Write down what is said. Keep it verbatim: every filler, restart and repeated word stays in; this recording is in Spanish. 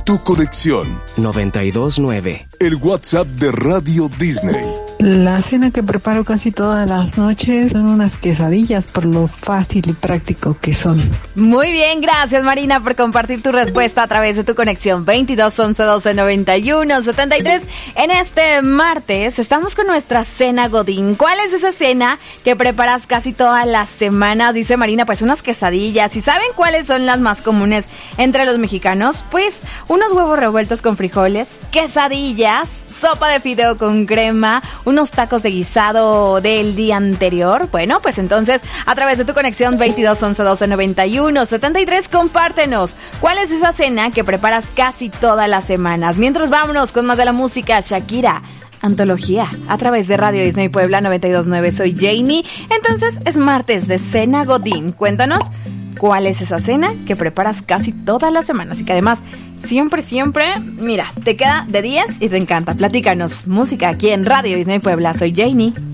Tu conexión noventa y dos nueve. El WhatsApp de Radio Disney. La cena que preparo casi todas las noches son unas quesadillas por lo fácil y práctico que son. Muy bien, gracias Marina por compartir tu respuesta a través de tu conexión veintidós once doce noventa y uno setenta y tres. En este martes estamos con nuestra cena Godín. ¿Cuál es esa cena que preparas casi todas las semanas? Dice Marina, pues unas quesadillas. ¿Y saben cuáles son las más comunes entre los mexicanos? Pues unos huevos revueltos con frijoles, quesadillas, sopa de fideo con crema, unos tacos de guisado del día anterior. Bueno, pues entonces, a través de tu conexión veintidós once doce noventa y uno setenta y tres, compártenos cuál es esa cena que preparas casi todas las semanas. Mientras, vámonos con más de la música. Shakira, Antología, a través de Radio Disney Puebla noventa y dos nueve. Soy Jamie. Entonces, es martes de Cena Godín. Cuéntanos cuál es esa cena que preparas casi todas las semanas y que además siempre, siempre, mira, te queda de diez y te encanta. Platícanos. Música aquí en Radio Disney Puebla. Soy Jamie.